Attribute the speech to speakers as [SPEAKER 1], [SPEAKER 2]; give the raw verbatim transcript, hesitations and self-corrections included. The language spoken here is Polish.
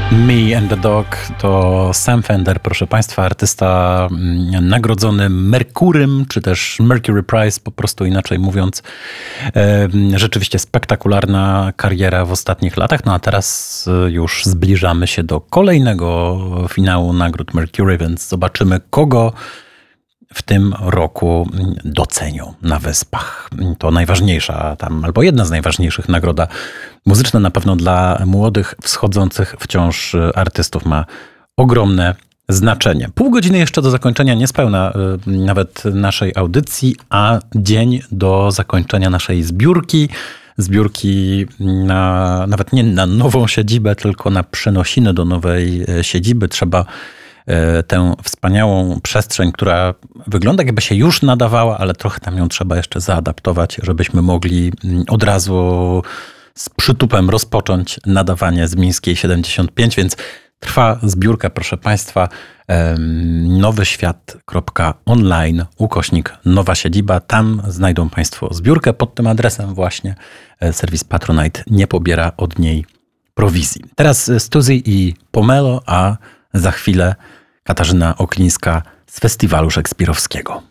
[SPEAKER 1] Me and the Dog to Sam Fender, proszę Państwa, artysta nagrodzony Merkurym, czy też Mercury Prize, po prostu inaczej mówiąc. Rzeczywiście spektakularna kariera w ostatnich latach, no a teraz już zbliżamy się do kolejnego finału nagród Mercury, więc zobaczymy, kogo w tym roku docenią na Wyspach. To najważniejsza tam, albo jedna z najważniejszych nagroda muzyczna, na pewno dla młodych, wschodzących wciąż artystów ma ogromne znaczenie. Pół godziny jeszcze do zakończenia niespełna nawet naszej audycji, a dzień do zakończenia naszej zbiórki. Zbiórki na, nawet nie na nową siedzibę, tylko na przenosiny do nowej siedziby. Trzeba tę wspaniałą przestrzeń, która wygląda jakby się już nadawała, ale trochę tam ją trzeba jeszcze zaadaptować, żebyśmy mogli od razu z przytupem rozpocząć nadawanie z Mińskiej siedemdziesiąt pięć, więc trwa zbiórka, proszę Państwa, nowyświat kropka online ukośnik nowa siedziba. Tam znajdą Państwo zbiórkę pod tym adresem właśnie. Serwis Patronite nie pobiera od niej prowizji. Teraz Stuzy i Pomelo, a za chwilę Katarzyna Oklińska z Festiwalu Szekspirowskiego.